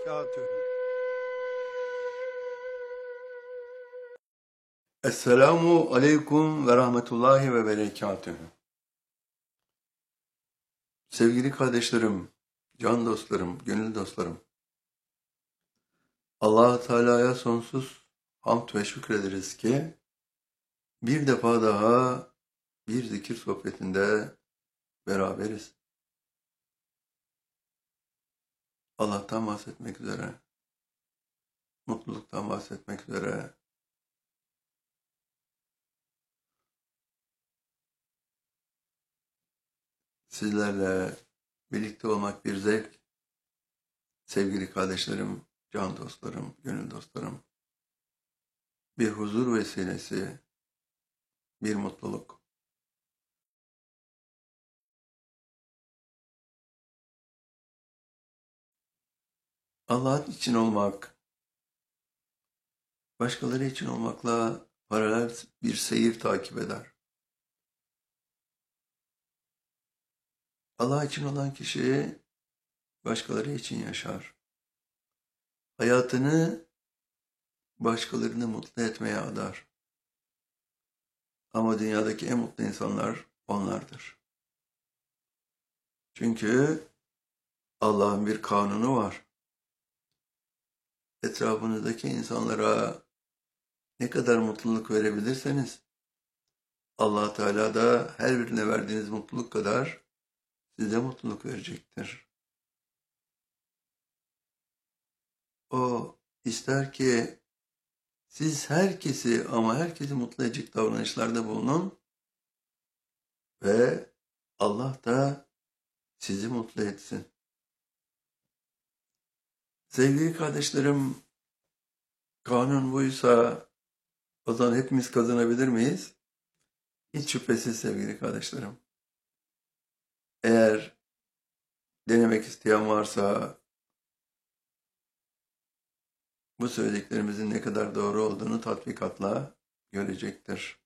berekatühü. Esselamu aleyküm ve rahmetullahi ve berekatühü. Sevgili kardeşlerim, can dostlarım, gönül dostlarım. Allah-u Teala'ya sonsuz hamd ve şükrederiz ki bir defa daha bir zikir sohbetinde beraberiz. Allah'tan bahsetmek üzere, mutluluktan bahsetmek üzere, sizlerle birlikte olmak bir zevk. Sevgili kardeşlerim, can dostlarım, gönül dostlarım. Bir huzur vesilesi, bir mutluluk. Allah için olmak, başkaları için olmakla paralel bir seyir takip eder. Allah için olan kişi başkaları için yaşar. Hayatını başkalarını mutlu etmeye adar. Ama dünyadaki en mutlu insanlar onlardır. Çünkü Allah'ın bir kanunu var. Etrafınızdaki insanlara ne kadar mutluluk verebilirseniz, Allah Teala da her birine verdiğiniz mutluluk kadar size mutluluk verecektir. O ister ki siz herkesi ama herkesi mutlu edecek davranışlarda bulunun ve Allah da sizi mutlu etsin. Sevgili kardeşlerim, kanun buysa o zaman hepimiz kazanabilir miyiz? Hiç şüphesiz sevgili kardeşlerim. Eğer denemek isteyen varsa bu söylediklerimizin ne kadar doğru olduğunu tatbikatla görecektir.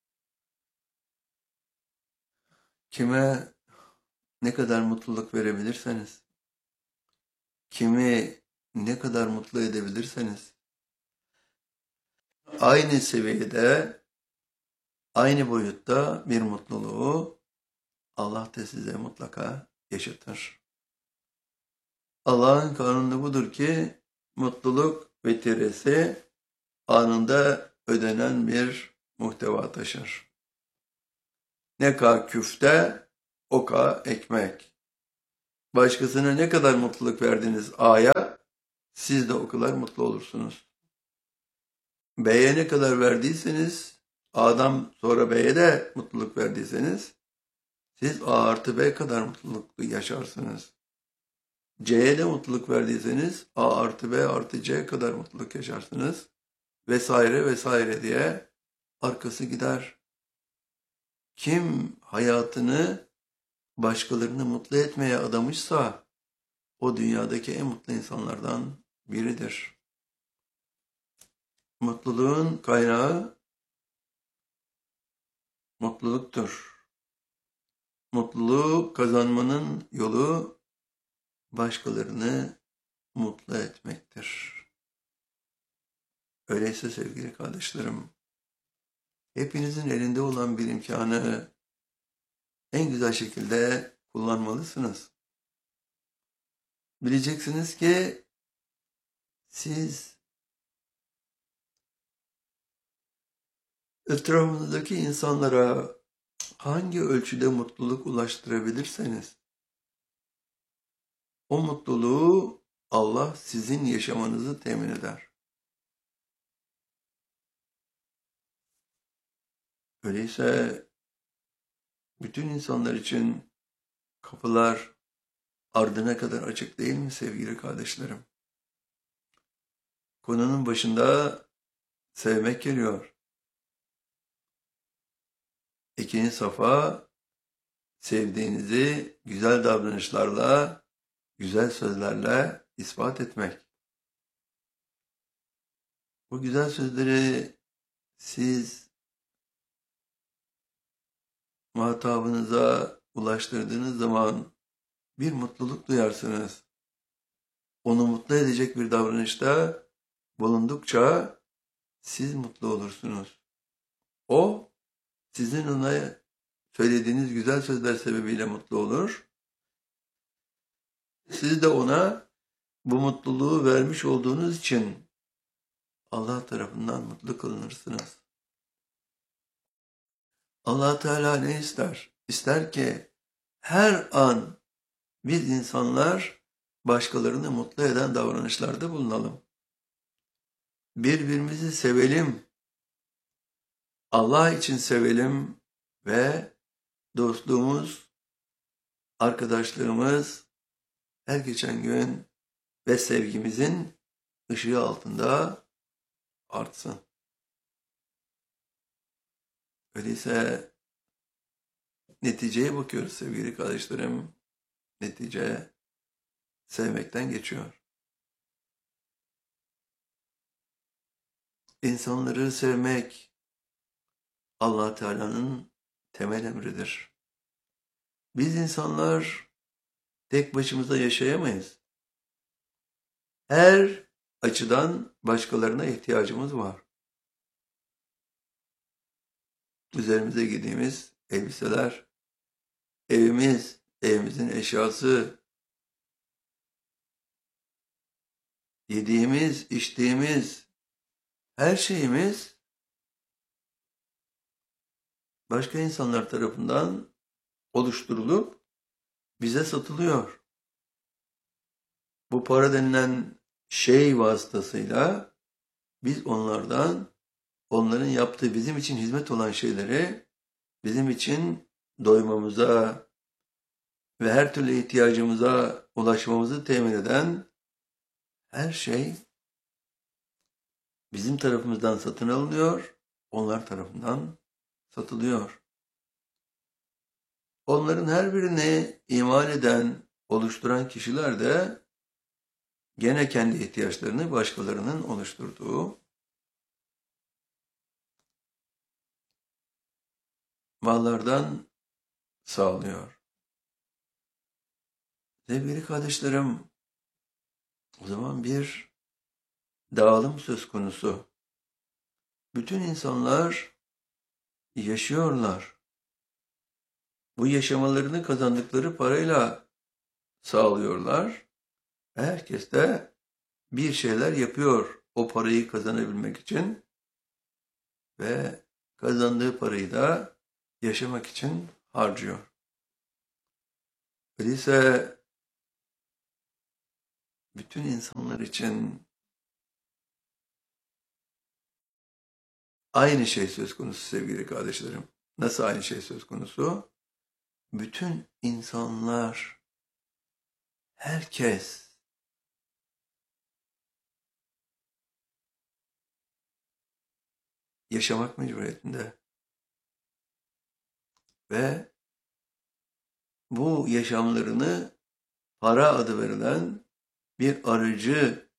Kime ne kadar mutluluk verebilirseniz, kimi ne kadar mutlu edebilirseniz, aynı seviyede, aynı boyutta bir mutluluğu Allah da size mutlaka yaşatır. Allah'ın kanunu budur ki mutluluk vetiresi anında ödenen bir muhteva taşır. Ne kadar küfte, o kadar ekmek. Başkasına ne kadar mutluluk verdiniz A'ya, siz de o kadar mutlu olursunuz. B'ye ne kadar verdiyseniz, A'dan sonra B'ye de mutluluk verdiyseniz, siz A artı B kadar mutluluklu yaşarsınız. C'ye de mutluluk verdiyseniz, A artı B artı C kadar mutluluk yaşarsınız. Vesaire vesaire diye arkası gider. Kim hayatını başkalarını mutlu etmeye adamışsa, o dünyadaki en mutlu insanlardan biridir. Mutluluğun kaynağı mutluluktur. Mutluluğu kazanmanın yolu başkalarını mutlu etmektir. Öyleyse sevgili kardeşlerim, hepinizin elinde olan bir imkanı en güzel şekilde kullanmalısınız. Bileceksiniz ki siz etrafınızdaki insanlara hangi ölçüde mutluluk ulaştırabilirseniz, o mutluluğu Allah sizin yaşamanızı temin eder. Öyleyse bütün insanlar için kapılar ardına kadar açık değil mi sevgili kardeşlerim? Konunun başında sevmek geliyor. İkinci safa sevdiğinizi güzel davranışlarla, güzel sözlerle ispat etmek. Bu güzel sözleri siz muhatabınıza ulaştırdığınız zaman bir mutluluk duyarsınız. onu mutlu edecek bir davranışta bulundukça siz mutlu olursunuz. O sizin ona söylediğiniz güzel sözler sebebiyle mutlu olur. Siz de ona bu mutluluğu vermiş olduğunuz için Allah tarafından mutlu kılınırsınız. Allah Teala ne ister? İster ki her an biz insanlar başkalarını mutlu eden davranışlarda bulunalım. Birbirimizi sevelim, Allah için sevelim ve dostluğumuz, arkadaşlığımız her geçen gün ve sevgimizin ışığı altında artsın. Öyleyse neticeye bakıyoruz sevgili kardeşlerim. Netice sevmekten geçiyor. İnsanları sevmek Allah Teala'nın temel emridir. Biz insanlar tek başımıza yaşayamayız. Her açıdan başkalarına ihtiyacımız var. Üzerimize giydiğimiz elbiseler, evimiz, evimizin eşyası, yediğimiz, içtiğimiz, her şeyimiz başka insanlar tarafından oluşturulup bize satılıyor. Bu para denilen şey vasıtasıyla biz onların yaptığı bizim için hizmet olan şeyleri bizim için doymamıza ve her türlü ihtiyacımıza ulaşmamızı temin eden her şey bizim tarafımızdan satın alınıyor, onlar tarafından satılıyor. Onların her birine iman eden, oluşturan kişiler de gene kendi ihtiyaçlarını başkalarının oluşturduğu mallardan sağlıyor. Sevgili kardeşlerim, o zaman bir dağılım söz konusu. Bütün insanlar yaşıyorlar. Bu yaşamalarını kazandıkları parayla sağlıyorlar. Herkes de bir şeyler yapıyor o parayı kazanabilmek için ve kazandığı parayı da yaşamak için harcıyor. Öyleyse bütün insanlar için aynı şey söz konusu sevgili kardeşlerim. Nasıl aynı şey söz konusu? Bütün insanlar, herkes yaşamak mecburiyetinde. Ve bu yaşamlarını para adı verilen bir aracı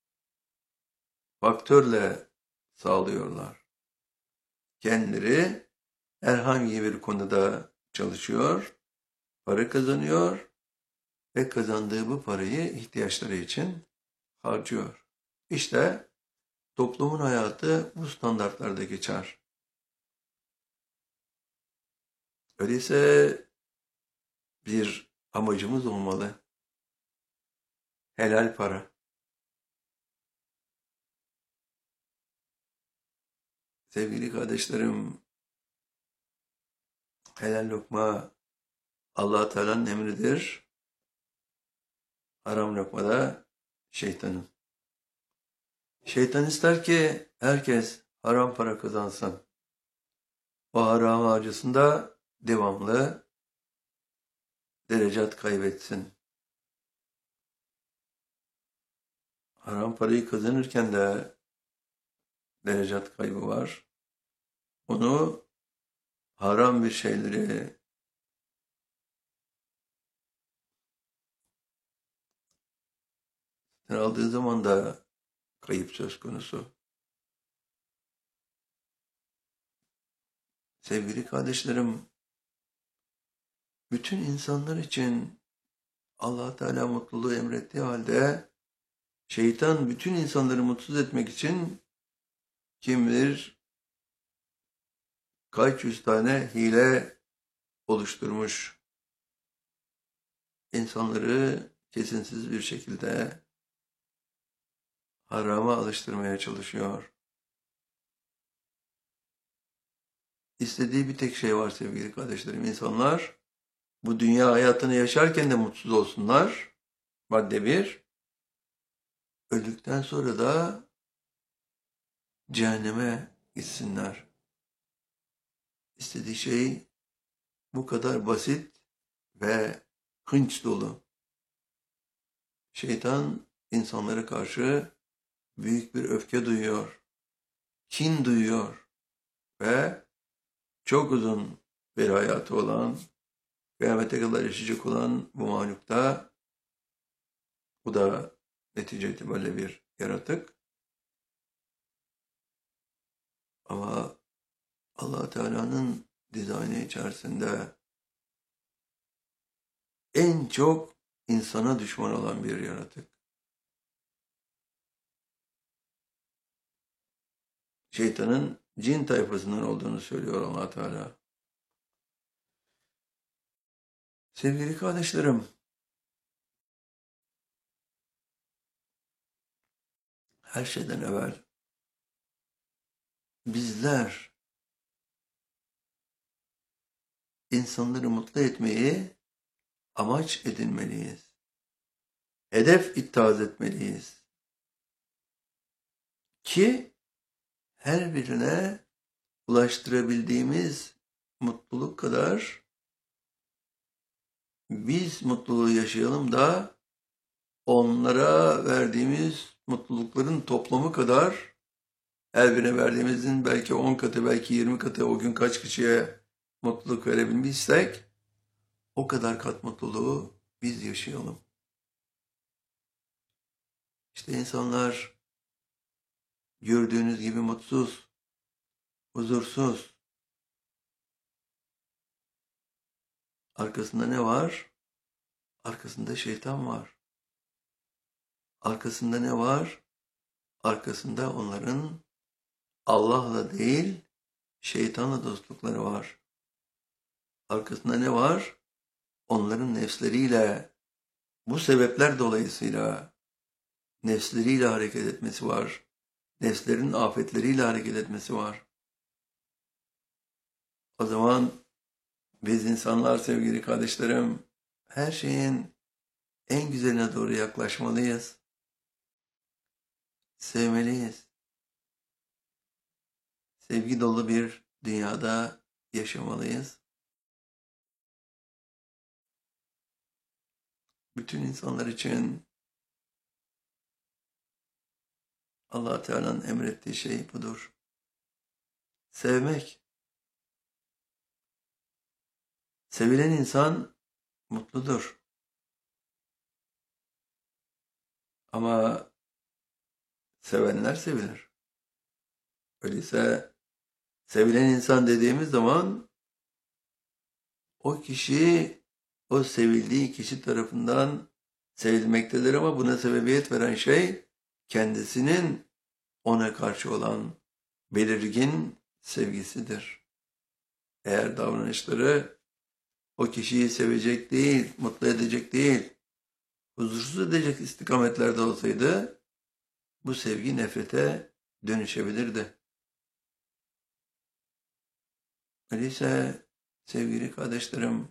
faktörle sağlıyorlar. Kendileri herhangi bir konuda çalışıyor, para kazanıyor ve kazandığı bu parayı ihtiyaçları için harcıyor. İşte toplumun hayatı bu standartlarda geçer. Öyleyse bir amacımız olmalı. Helal para. Sevgili kardeşlerim, helal lokma Allah Teala'nın emridir. Haram lokma da şeytanın. Şeytan ister ki herkes haram para kazansın. O haram harcısında devamlı derecat kaybetsin. Haram parayı kazanırken de derecat kaybı var. Onu haram bir şeyleri aldığı zaman da kayıp söz konusu. Sevgili kardeşlerim, bütün insanlar için Allah Teala mutluluğu emrettiği halde Şeytan bütün insanları mutsuz etmek için kim bilir kaç yüz tane hile oluşturmuş. İnsanları kesinsiz bir şekilde harama alıştırmaya çalışıyor. İstediği bir tek şey var sevgili kardeşlerim. İnsanlar bu dünya hayatını yaşarken de mutsuz olsunlar. Madde bir. Öldükten sonra da cehenneme gitsinler. İstediği şey bu kadar basit ve hınç dolu. Şeytan insanlara karşı büyük bir öfke duyuyor, kin duyuyor ve çok uzun bir hayatı olan, kıyamete kadar yaşayacak olan bu mahlukta, bu da netice itibariyle bir yaratık. Ama Allah Teala'nın dizaynı içerisinde en çok insana düşman olan bir yaratık. Şeytanın cin tayfasından olduğunu söylüyor Allah Teala. Sevgili kardeşlerim, her şeyden evvel bizler insanları mutlu etmeyi amaç edinmeliyiz. Hedef ittihaz etmeliyiz. Ki her birine ulaştırabildiğimiz mutluluk kadar biz mutluluğu yaşayalım da onlara verdiğimiz mutlulukların toplamı kadar her birine verdiğimizin belki 10 katı, belki 20 katı o gün kaç kişiye mutluluk verebilmişsek o kadar kat mutluluğu biz yaşayalım. İşte insanlar gördüğünüz gibi mutsuz, huzursuz. Arkasında ne var? Arkasında şeytan var. Arkasında ne var? Arkasında onların Allah'la değil, şeytanla dostlukları var. Arkasında ne var? Onların nefsleriyle, bu sebepler dolayısıyla nefsleriyle hareket etmesi var. Nefslerin afetleriyle hareket etmesi var. O zaman biz insanlar sevgili kardeşlerim, her şeyin en güzeline doğru yaklaşmalıyız. Sevmeliyiz. Sevgi dolu bir dünyada yaşamalıyız. Bütün insanlar için Allah Teala'nın emrettiği şey budur. Sevmek. Sevilen insan mutludur. Ama sevenler sevilir. Öyleyse sevilen insan dediğimiz zaman o kişi o sevildiği kişi tarafından sevilmektedir ama buna sebebiyet veren şey kendisinin ona karşı olan belirgin sevgisidir. Eğer davranışları o kişiyi sevecek değil, mutlu edecek değil, huzursuz edecek istikametlerde olsaydı bu sevgi nefrete dönüşebilirdi. Öyleyse sevgili kardeşlerim,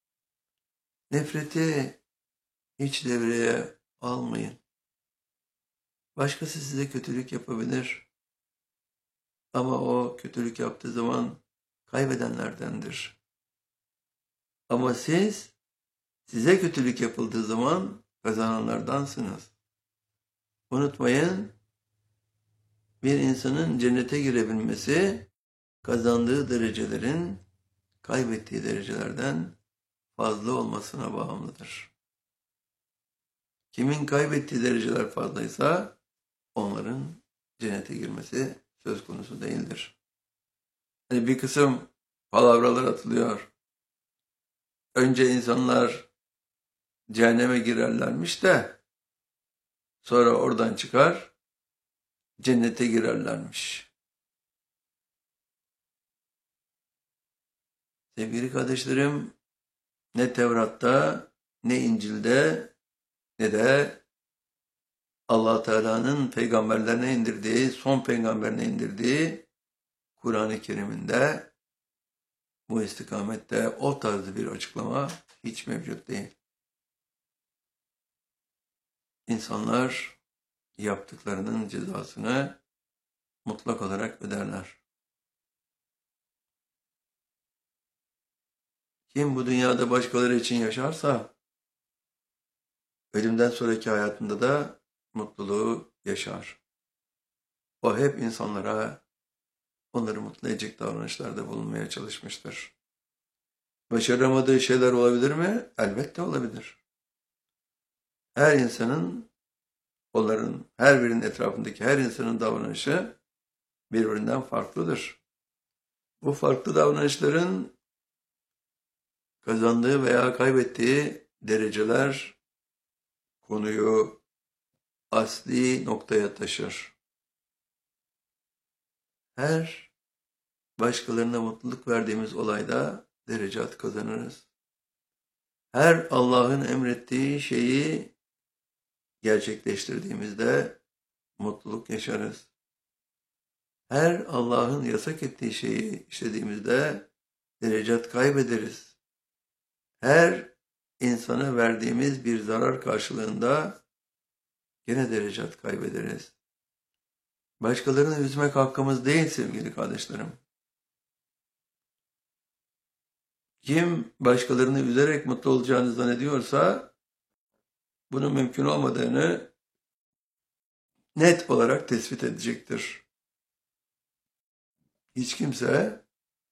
nefreti hiç devreye almayın. Başkası size kötülük yapabilir ama o kötülük yaptığı zaman kaybedenlerdendir. Ama siz, size kötülük yapıldığı zaman kazananlardansınız. Unutmayın, bir insanın cennete girebilmesi kazandığı derecelerin kaybettiği derecelerden fazla olmasına bağımlıdır. Kimin kaybettiği dereceler fazlaysa onların cennete girmesi söz konusu değildir. Hani bir kısım palavralar atılıyor. Önce insanlar cehenneme girerlermiş de Sonra oradan çıkar, cennete girerlermiş. Sevgili kardeşlerim, ne Tevrat'ta, ne İncil'de, ne de Allah Teala'nın peygamberlerine indirdiği, son peygamberine indirdiği Kur'an-ı Kerim'inde bu istikamette o tarzı bir açıklama hiç mevcut değil. İnsanlar yaptıklarının cezasını mutlak olarak öderler. Kim bu dünyada başkaları için yaşarsa, ölümden sonraki hayatında da mutluluğu yaşar. O hep insanlara onları mutlu edecek davranışlarda bulunmaya çalışmıştır. Başaramadığı şeyler olabilir mi? Elbette olabilir. Her insanın, onların her birinin etrafındaki her insanın davranışı birbirinden farklıdır. Bu farklı davranışların kazandığı veya kaybettiği dereceler konuyu asli noktaya taşır. Her başkalarına mutluluk verdiğimiz olayda derecat kazanırız. Her Allah'ın emrettiği şeyi gerçekleştirdiğimizde mutluluk yaşarız. Her Allah'ın yasak ettiği şeyi işlediğimizde derecat kaybederiz. Her insana verdiğimiz bir zarar karşılığında gene derecat kaybederiz. Başkalarını üzmek hakkımız değil sevgili kardeşlerim. Kim başkalarını üzerek mutlu olacağını zannediyorsa bunun mümkün olmadığını net olarak tespit edecektir. Hiç kimse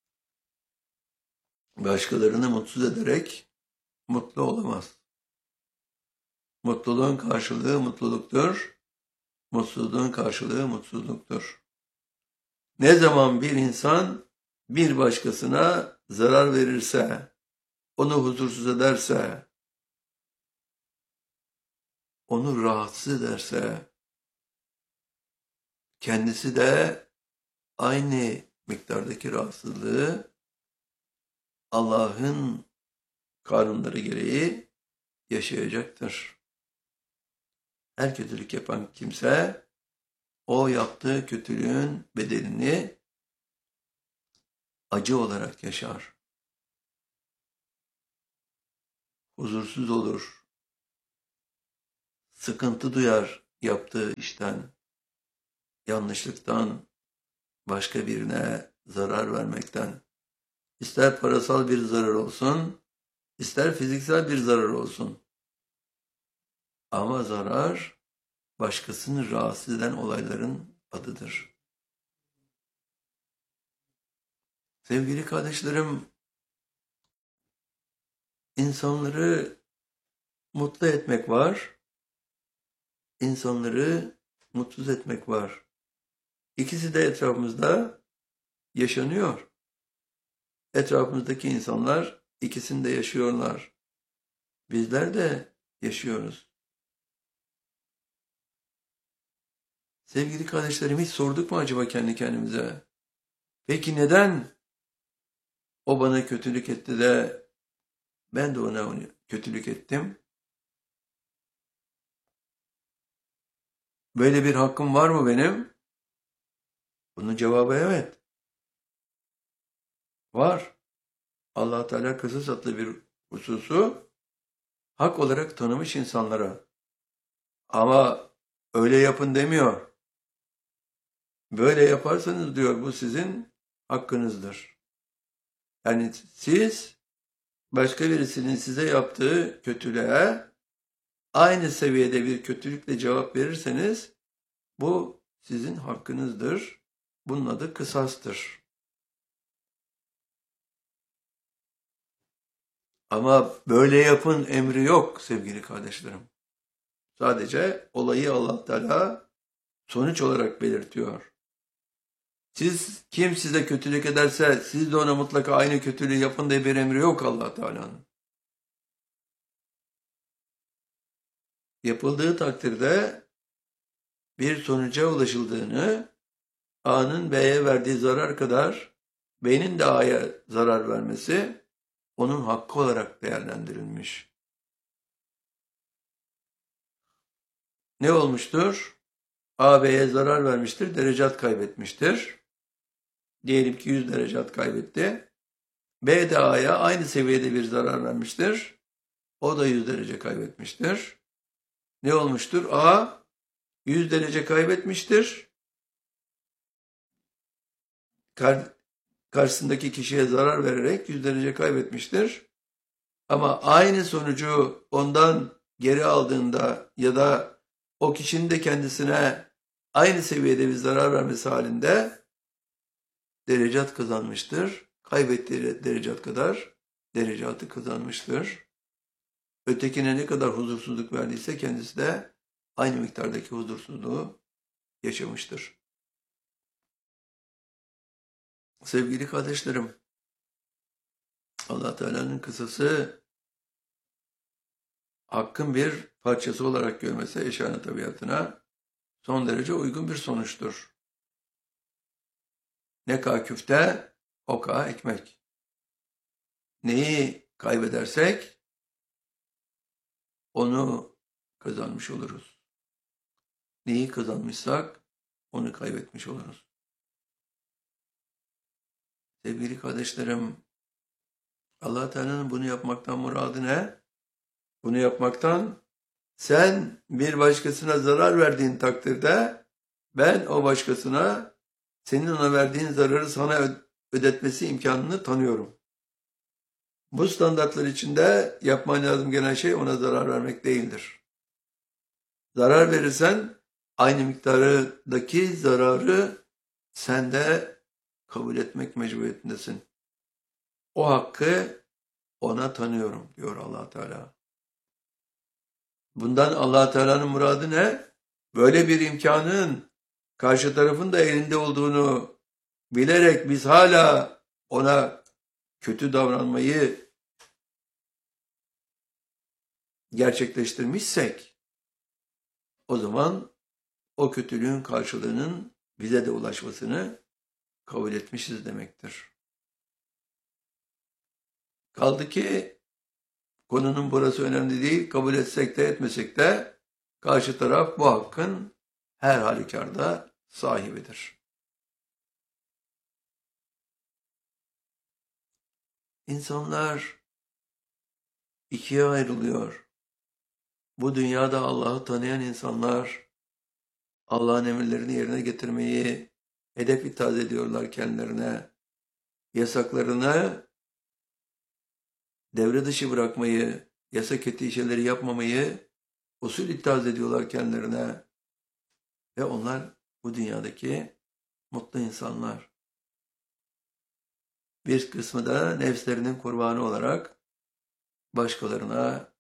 başkalarını mutsuz ederek mutlu olamaz. Mutluluğun karşılığı mutluluktur. Mutsuzluğun karşılığı mutsuzluktur. Ne zaman bir insan bir başkasına zarar verirse, onu huzursuz ederse, onu rahatsız ederse, kendisi de aynı miktardaki rahatsızlığı Allah'ın kanunları gereği yaşayacaktır. Her kötülük yapan kimse o yaptığı kötülüğün bedelini acı olarak yaşar. Huzursuz olur. Sıkıntı duyar yaptığı işten, yanlışlıktan, başka birine zarar vermekten. İster parasal bir zarar olsun, ister fiziksel bir zarar olsun. Ama zarar başkasını rahatsız eden olayların adıdır. Sevgili kardeşlerim, insanları mutlu etmek var, insanları mutsuz etmek var. İkisi de etrafımızda yaşanıyor. Etrafımızdaki insanlar ikisini de yaşıyorlar. Bizler de yaşıyoruz. Sevgili kardeşlerim, hiç sorduk mu acaba kendi kendimize? Peki neden o bana kötülük etti de ben de ona kötülük ettim? Böyle bir hakkım var mı benim? Bunun cevabı evet. Var. Allah Teala kısas adlı bir hususu hak olarak tanımış insanlara. Ama öyle yapın demiyor. Böyle yaparsanız diyor bu sizin hakkınızdır. Yani siz başka birisinin size yaptığı kötülüğe aynı seviyede bir kötülükle cevap verirseniz bu sizin hakkınızdır. Bunun adı kısastır. Ama böyle yapın emri yok sevgili kardeşlerim. Sadece olayı Allah Teala sonuç olarak belirtiyor. Kim size kötülük ederse siz de ona mutlaka aynı kötülüğü yapın diye bir emri yok Allah Teala'nın. Yapıldığı takdirde bir sonuca ulaşıldığını, A'nın B'ye verdiği zarar kadar B'nin de A'ya zarar vermesi onun hakkı olarak değerlendirilmiş. Ne olmuştur? A B'ye zarar vermiştir, derecat kaybetmiştir. Diyelim ki 100 derecat kaybetti. B de A'ya aynı seviyede bir zarar vermiştir. O da 100 derece kaybetmiştir. Ne olmuştur? A 100 derece kaybetmiştir. Karşısındaki kişiye zarar vererek 100 derece kaybetmiştir. Ama aynı sonucu ondan geri aldığında ya da o kişinin de kendisine aynı seviyede bir zarar vermesi halinde derecat kazanmıştır. Kaybettiği derecat kadar derecatı kazanmıştır. Ötekine ne kadar huzursuzluk verdiyse kendisi de aynı miktardaki huzursuzluğu yaşamıştır. Sevgili kardeşlerim, Allah Teala'nın kısası hakkın bir parçası olarak görmesi eşyanın tabiatına son derece uygun bir sonuçtur. Ne ka küfte, o ka ekmek. Neyi kaybedersek onu kazanmış oluruz. Neyi kazanmışsak onu kaybetmiş oluruz. Sevgili kardeşlerim, Allah Teala'nın bunu yapmaktan muradı ne? Bunu yapmaktan sen bir başkasına zarar verdiğin takdirde ben o başkasına senin ona verdiğin zararı sana ödetmesi imkanını tanıyorum. Bu standartlar içinde yapman lazım gelen şey ona zarar vermek değildir. Zarar verirsen aynı miktardaki zararı sen de kabul etmek mecburiyetindesin. O hakkı ona tanıyorum diyor Allah Teala. Bundan Allah Teala'nın muradı ne? Böyle bir imkanın karşı tarafın da elinde olduğunu bilerek biz hala ona kötü davranmayı gerçekleştirmişsek o zaman o kötülüğün karşılığının bize de ulaşmasını kabul etmişiz demektir. Kaldı ki konunun burası önemli değil. Kabul etsek de etmesek de karşı taraf bu hakkın her halükarda sahibidir. İnsanlar ikiye ayrılıyor. Bu dünyada Allah'ı tanıyan insanlar Allah'ın emirlerini yerine getirmeyi hedef itaat ediyorlar kendilerine. Yasaklarını devre dışı bırakmayı, yasak ettiği şeyleri yapmamayı usul itaat ediyorlar kendilerine. Ve onlar bu dünyadaki mutlu insanlar. Bir kısmı da nefslerinin kurbanı olarak başkalarına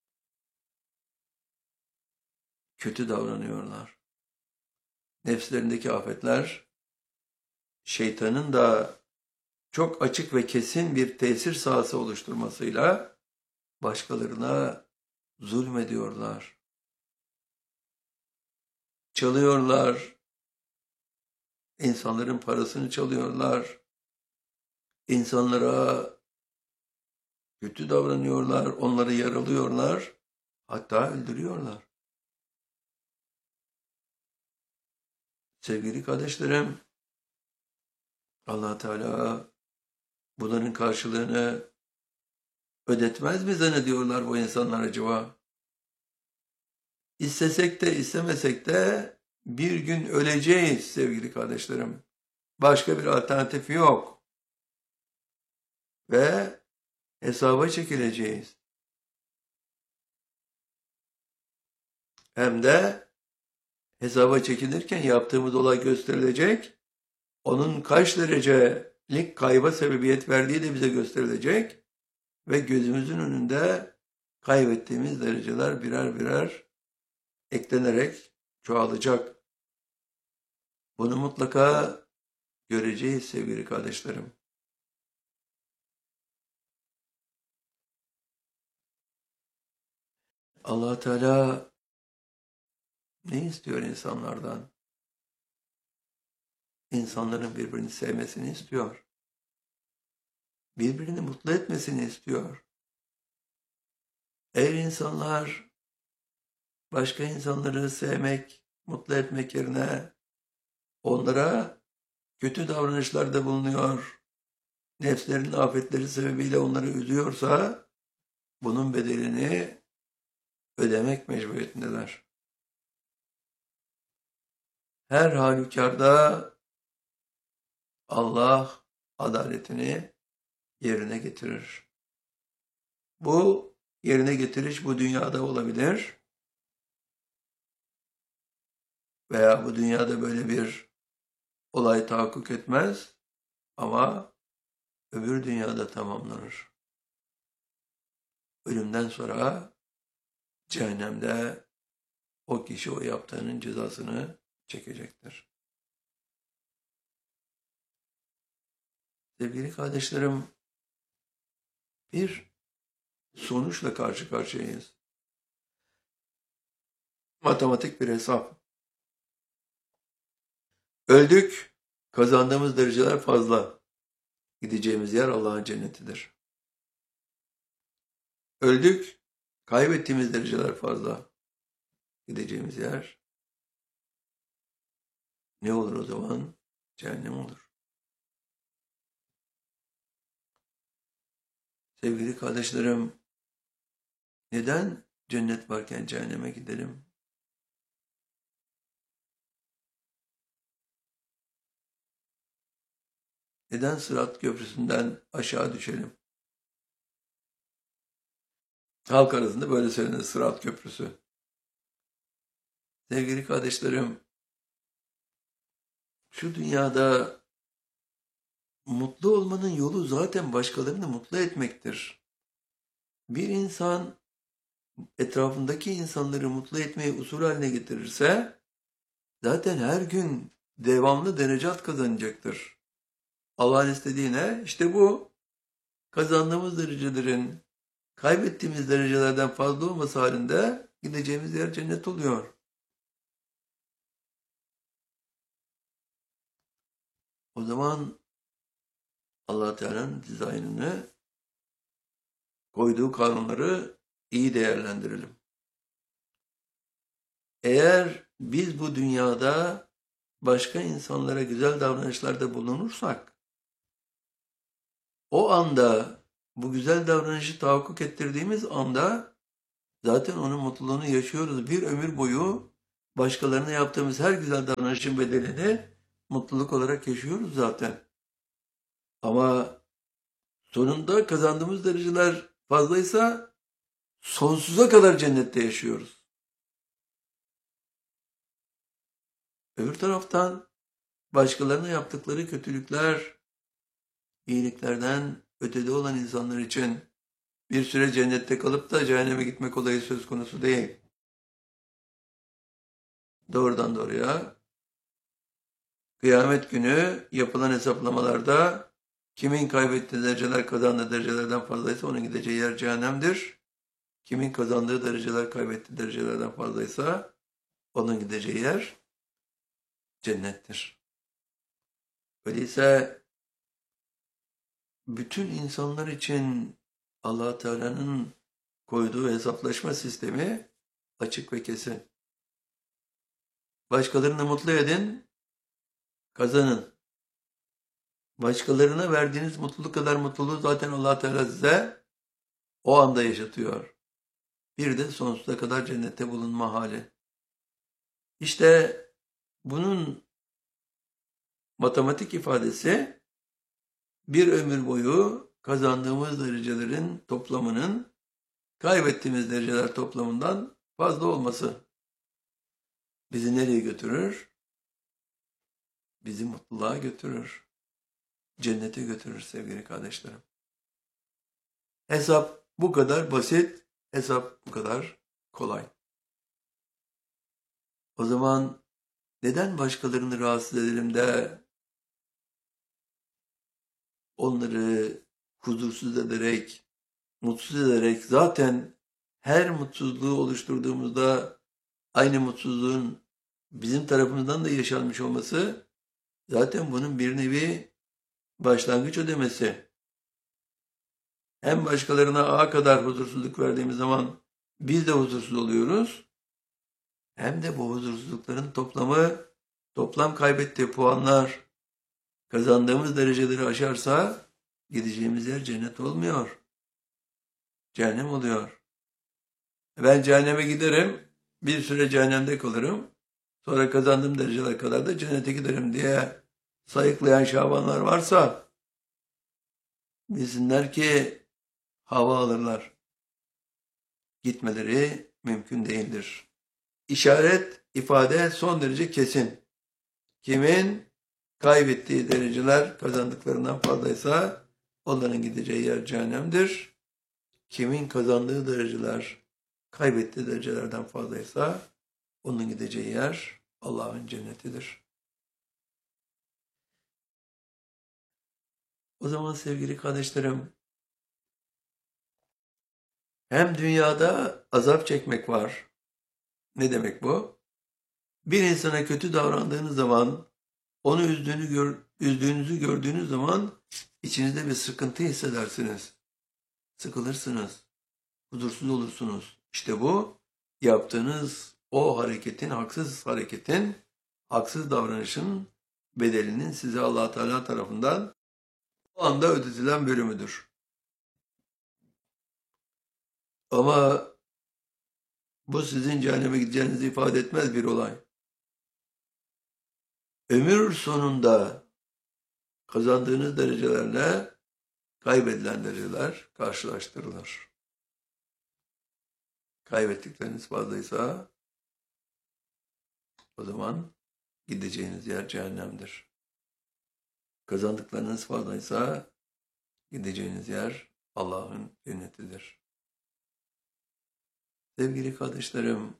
kötü davranıyorlar. Nefslerindeki afetler şeytanın da çok açık ve kesin bir tesir sahası oluşturmasıyla başkalarına zulmediyorlar. Çalıyorlar. İnsanların parasını çalıyorlar. İnsanlara kötü davranıyorlar. Onları yaralıyorlar. Hatta öldürüyorlar. Sevgili kardeşlerim, Allah Teala bunların karşılığını ödetmez mi zannediyorlar bu insanlar acaba? İstesek de istemesek de bir gün öleceğiz sevgili kardeşlerim. Başka bir alternatif yok. Ve hesaba çekileceğiz. Hem de hesaba çekilirken yaptığımız olay gösterilecek. Onun kaç derecelik kayba sebebiyet verdiği de bize gösterilecek. Ve gözümüzün önünde kaybettiğimiz dereceler birer birer eklenerek çoğalacak. Bunu mutlaka göreceğiz sevgili kardeşlerim. Allah Teala ne istiyor insanlardan? insanların birbirini sevmesini istiyor. Birbirini mutlu etmesini istiyor. Eğer insanlar başka insanları sevmek, mutlu etmek yerine onlara kötü davranışlarda bulunuyor, nefslerinin afetleri sebebiyle onları üzüyorsa bunun bedelini ödemek mecburiyetindeler. Her halükarda Allah adaletini yerine getirir. Bu yerine getiriş bu dünyada olabilir veya bu dünyada böyle bir olay tahakkuk etmez ama öbür dünyada tamamlanır. Ölümden sonra cehennemde o kişi o yaptığının cezasını çekecektir. Sevgili kardeşlerim, bir sonuçla karşı karşıyayız. Matematik bir hesap. Öldük, kazandığımız dereceler fazla. Gideceğimiz yer Allah'ın cennetidir. Öldük, kaybettiğimiz dereceler fazla. Gideceğimiz yer ne olur o zaman? Cehennem olur. Sevgili kardeşlerim, neden cennet varken cehenneme gidelim? Neden Sırat Köprüsü'nden aşağı düşelim? Halk arasında böyle söylenir, Sırat Köprüsü. Sevgili kardeşlerim, şu dünyada mutlu olmanın yolu zaten başkalarını mutlu etmektir. Bir insan etrafındaki insanları mutlu etmeyi usul haline getirirse zaten her gün devamlı derecat kazanacaktır. Allah'ın istediği ne? İşte bu. Kazandığımız derecelerin kaybettiğimiz derecelerden fazla olması halinde gideceğimiz yer cennet oluyor. O zaman Allah Teala'nın dizaynını, koyduğu kanunları iyi değerlendirelim. Eğer biz bu dünyada başka insanlara güzel davranışlarda bulunursak, o anda bu güzel davranışı tahakkuk ettirdiğimiz anda zaten onun mutluluğunu yaşıyoruz. Bir ömür boyu başkalarına yaptığımız her güzel davranışın bedelini mutluluk olarak yaşıyoruz zaten. Ama sonunda kazandığımız dereceler fazlaysa sonsuza kadar cennette yaşıyoruz. Öbür taraftan başkalarına yaptıkları kötülükler, iyiliklerden ötede olan insanlar için bir süre cennette kalıp da cehenneme gitmek olayı söz konusu değil. Doğrudan doğruya kıyamet günü yapılan hesaplamalarda kimin kaybettiği dereceler kazandığı derecelerden fazlaysa onun gideceği yer cehennemdir. Kimin kazandığı dereceler kaybettiği derecelerden fazlaysa onun gideceği yer cennettir. Öyleyse bütün insanlar için Allah Teala'nın koyduğu hesaplaşma sistemi açık ve kesin. Başkalarını mutlu edin, kazanın. Başkalarına verdiğiniz mutluluk kadar mutluluğu zaten Allah Teala size o anda yaşatıyor. Bir de sonsuza kadar cennette bulunma hali. İşte bunun matematik ifadesi bir ömür boyu kazandığımız derecelerin toplamının kaybettiğimiz dereceler toplamından fazla olması. Bizi nereye götürür? Bizi mutluluğa götürür. Cennete götürür sevgili kardeşlerim. Hesap bu kadar basit, hesap bu kadar kolay. O zaman neden başkalarını rahatsız edelim de onları huzursuz ederek, mutsuz ederek zaten her mutsuzluğu oluşturduğumuzda aynı mutsuzluğun bizim tarafımızdan da yaşanmış olması Zaten bunun bir nevi başlangıç ödemesi. Hem başkalarına A kadar huzursuzluk verdiğimiz zaman biz de huzursuz oluyoruz. Hem de bu huzursuzlukların toplam kaybettiği puanlar kazandığımız dereceleri aşarsa gideceğimiz yer cennet olmuyor. Cehennem oluyor. Ben cehenneme giderim, bir süre cehennemde kalırım. Sonra kazandığım dereceler kadar da cennete giderim diye sayıklayan Şabanlar varsa bilsinler ki hava alırlar. Gitmeleri mümkün değildir. İşaret, ifade son derece kesin. Kimin kaybettiği dereceler kazandıklarından fazlaysa onların gideceği yer cehennemdir. Kimin kazandığı dereceler kaybettiği derecelerden fazlaysa onun gideceği yer Allah'ın cennetidir. O zaman sevgili kardeşlerim, hem dünyada azap çekmek var. Ne demek bu? Bir insana kötü davrandığınız zaman, onu üzdüğünüzü gördüğünüz zaman içinizde bir sıkıntı hissedersiniz. Sıkılırsınız, huzursuz olursunuz. İşte bu yaptığınız o hareketin, haksız davranışın bedelinin size Allah Teala tarafından o anda ödetilen bölümüdür. Ama bu sizin cehenneme gideceğinizi ifade etmez bir olay. Ömür sonunda kazandığınız derecelerle kaybedilen dereceler karşılaştırılır. Kaybettikleriniz fazlaysa o zaman gideceğiniz yer cehennemdir. Kazandıklarınız fazlaysa gideceğiniz yer Allah'ın cennetidir. Sevgili kardeşlerim,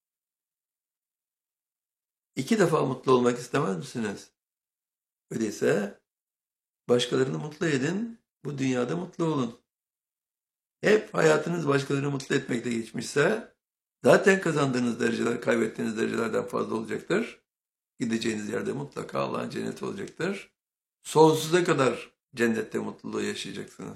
2 defa mutlu olmak istemez misiniz? Öyleyse başkalarını mutlu edin, bu dünyada mutlu olun. Hep hayatınız başkalarını mutlu etmekle geçmişse, zaten kazandığınız dereceler kaybettiğiniz derecelerden fazla olacaktır. Gideceğiniz yerde mutlaka Allah'ın cenneti olacaktır. Sonsuza kadar cennette mutluluğu yaşayacaksınız.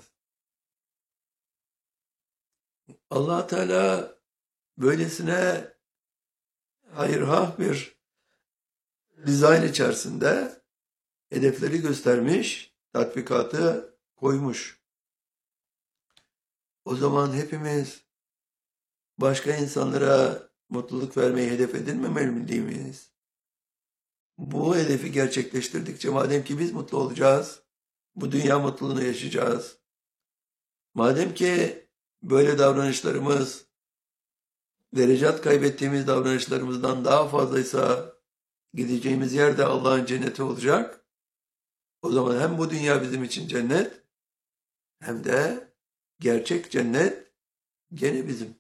Allah Teala böylesine hayırhah bir dizayn içerisinde hedefleri göstermiş, tatbikatı koymuş. O zaman hepimiz başka insanlara mutluluk vermeyi hedef edinmemeli değil miyiz? Bu hedefi gerçekleştirdikçe madem ki biz mutlu olacağız, bu dünya mutluluğunu yaşayacağız. Madem ki böyle davranışlarımız, derecat kaybettiğimiz davranışlarımızdan daha fazlaysa gideceğimiz yer de Allah'ın cenneti olacak. O zaman hem bu dünya bizim için cennet, hem de gerçek cennet gene bizim.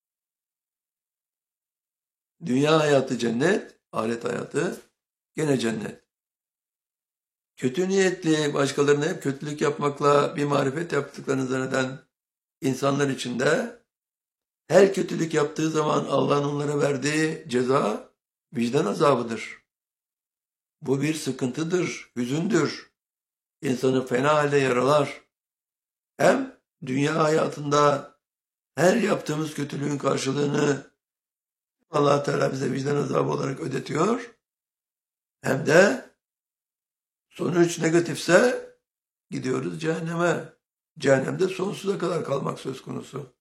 Dünya hayatı cennet, ahiret hayatı gene cennet. Kötü niyetli, başkalarına hep kötülük yapmakla bir marifet yaptıklarını zanneden insanlar için de her kötülük yaptığı zaman Allah'ın onlara verdiği ceza vicdan azabıdır. Bu bir sıkıntıdır, hüzündür. İnsanı fena halde yaralar. Hem dünya hayatında her yaptığımız kötülüğün karşılığını Allah Teala bize vicdan azabı olarak ödetiyor. Hem de sonuç negatifse gidiyoruz cehenneme. Cehennemde sonsuza kadar kalmak söz konusu.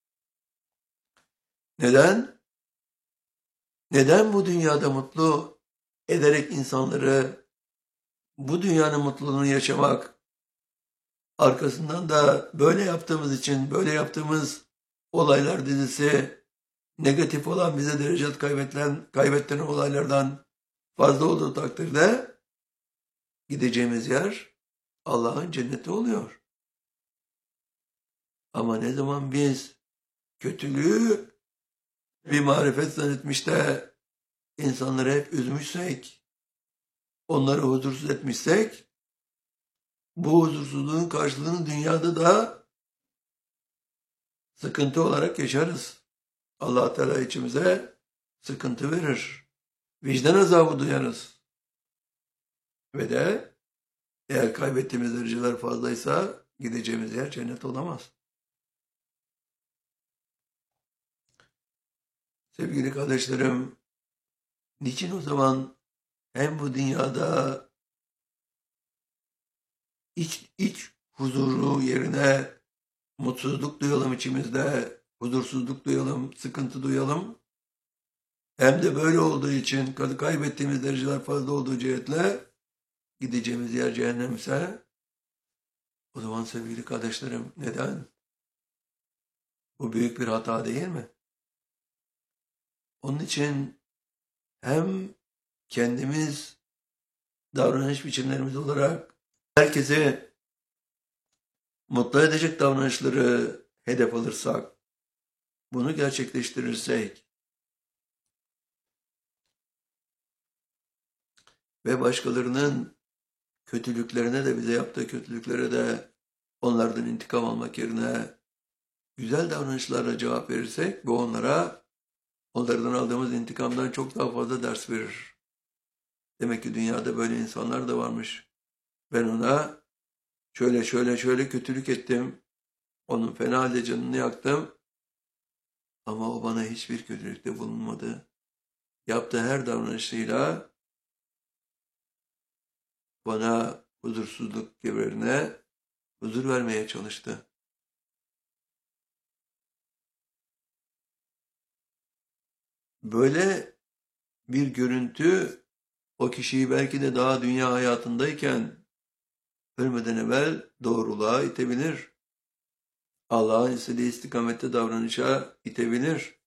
Neden? Neden bu dünyada mutlu ederek insanları bu dünyanın mutluluğunu yaşamak, arkasından da böyle yaptığımız için, böyle yaptığımız olaylar dizisi negatif olan bize derecat kaybettiren olaylardan fazla olduğu takdirde gideceğimiz yer Allah'ın cenneti oluyor. Ama ne zaman biz kötülüğü bir marifet zannetmiş de insanları hep üzmüşsek, onları huzursuz etmişsek, bu huzursuzluğun karşılığını dünyada da sıkıntı olarak yaşarız. Allah Teala içimize sıkıntı verir. Vicdan azabı duyarız. Ve de eğer kaybettiğimiz dereceler fazlaysa gideceğimiz yer cennet olamaz. Sevgili kardeşlerim, niçin o zaman hem bu dünyada iç huzuru yerine mutsuzluk duyalım içimizde, huzursuzluk duyalım, sıkıntı duyalım. Hem de böyle olduğu için kaybettiğimiz dereceler fazla olduğu cihetle gideceğimiz yer cehennemse o zaman sevgili kardeşlerim neden? Bu büyük bir hata değil mi? Onun için hem kendimiz davranış biçimlerimiz olarak herkese mutlu edecek davranışları hedef alırsak, bunu gerçekleştirirsek ve başkalarının kötülüklerine de bize yaptığı kötülüklere de onlardan intikam almak yerine güzel davranışlarla cevap verirsek bu onlardan aldığımız intikamdan çok daha fazla ders verir. Demek ki dünyada böyle insanlar da varmış. Ben ona şöyle kötülük ettim. Onun fena halde canını yaktım. Ama o bana hiçbir kötülükte bulunmadı. Yaptığı her davranışıyla bana huzursuzluk yerine huzur vermeye çalıştı. Böyle bir görüntü o kişiyi belki de daha dünya hayatındayken ölmeden evvel doğruluğa itebilir. Allah'ın istediği istikamette davranışa itebilir.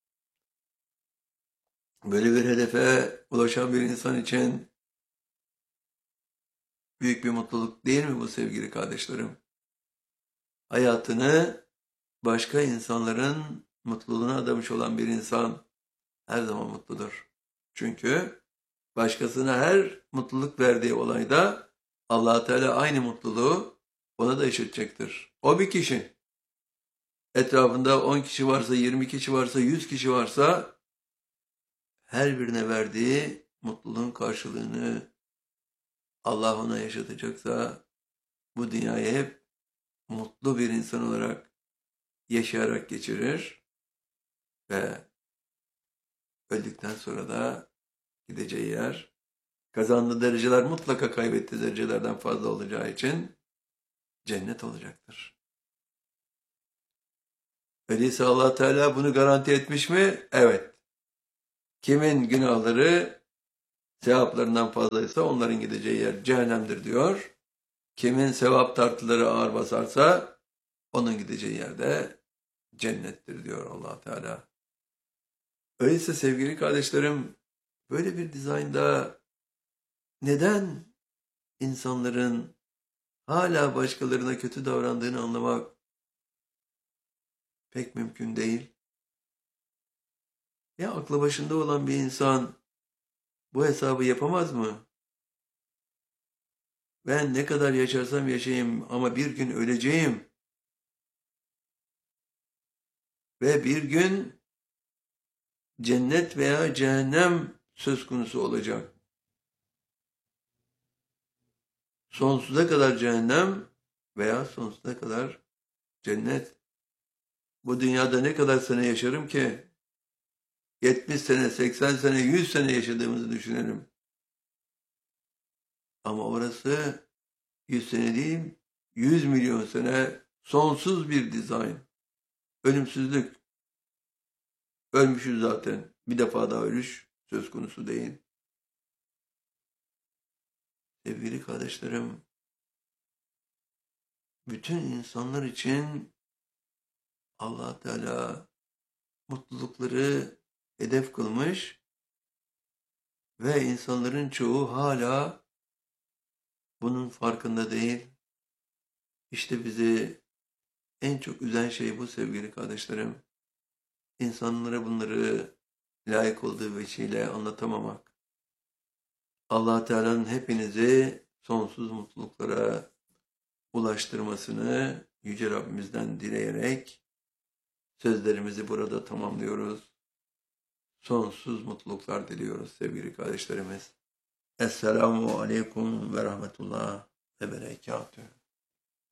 Böyle bir hedefe ulaşan bir insan için büyük bir mutluluk değil mi bu sevgili kardeşlerim? Hayatını başka insanların mutluluğuna adamış olan bir insan her zaman mutludur. Çünkü başkasına her mutluluk verdiği olayda Allah Teala aynı mutluluğu ona da yaşatacaktır. O bir kişi. Etrafında 10 kişi varsa, 20 kişi varsa, 100 kişi varsa her birine verdiği mutluluğun karşılığını Allah ona yaşatacaksa bu dünyayı hep mutlu bir insan olarak yaşayarak geçirir ve öldükten sonra da gideceği yer kazandığı dereceler mutlaka kaybettiği derecelerden fazla olacağı için cennet olacaktır. Öyleyse Allah Teala bunu garanti etmiş mi? Evet. Kimin günahları sevaplarından fazlaysa onların gideceği yer cehennemdir diyor. Kimin sevap tartıları ağır basarsa onun gideceği yerde cennettir diyor Allah Teala. Öyleyse sevgili kardeşlerim böyle bir dizaynda neden insanların hala başkalarına kötü davrandığını anlamak pek mümkün değil. Ya aklı başında olan bir insan bu hesabı yapamaz mı? Ben ne kadar yaşarsam yaşayayım ama bir gün öleceğim. Ve bir gün cennet veya cehennem söz konusu olacak. Sonsuza kadar cehennem veya sonsuza kadar cennet. Bu dünyada ne kadar sene yaşarım ki? 70 sene, 80 sene, 100 sene yaşadığımızı düşünelim. Ama orası 100 sene değil, 100 milyon sene sonsuz bir dizayn. Ölümsüzlük. Ölmüşüz zaten. Bir defa daha ölüş söz konusu değil. Sevgili kardeşlerim, bütün insanlar için Allah Teala mutlulukları hedef kılmış ve insanların çoğu hala bunun farkında değil. İşte bizi en çok üzen şey bu sevgili kardeşlerim. İnsanlara bunları layık olduğu veçiyle anlatamamak. Allah Teala'nın hepinizi sonsuz mutluluklara ulaştırmasını Yüce Rabbimizden dileyerek sözlerimizi burada tamamlıyoruz. Sonsuz mutluluklar diliyoruz sevgili kardeşlerimiz. Esselamu Aleyküm ve Rahmetullah ve Berekatühü.